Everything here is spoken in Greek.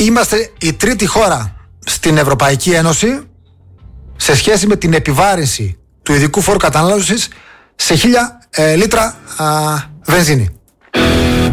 είμαστε η τρίτη χώρα στην Ευρωπαϊκή Ένωση σε σχέση με την επιβάρυνση του ειδικού φόρου κατανάλωσης σε 1000 λίτρα βενζίνη.